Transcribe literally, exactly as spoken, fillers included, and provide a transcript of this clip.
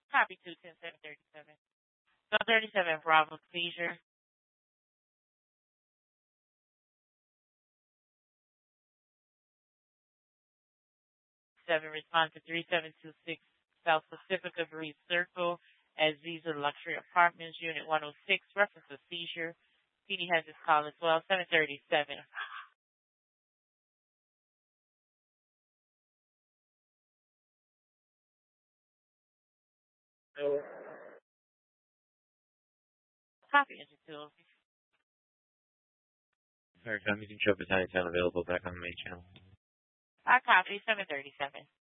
Copy two ten seven thirty-seven. seven thirty-seven Bravo seizure. Seven respond to three seven two six South Pacifica Breeze Circle as Visa Luxury Apartments, Unit one oh six, reference a seizure. P D has this call as well. seven thirty-seven. Copy engine two. Alright, I'm using Trip Battalion sound available back on the main channel. I copy seven thirty-seven.